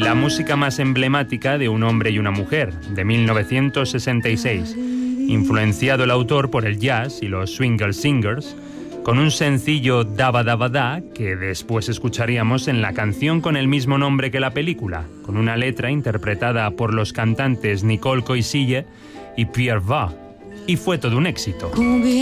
la música más emblemática de Un hombre y una mujer, de 1966, influenciado el autor por el jazz y los Swingle Singers, con un sencillo Daba Daba Da que después escucharíamos en la canción con el mismo nombre que la película, con una letra interpretada por los cantantes Nicole Coisille y Pierre Va, y fue todo un éxito.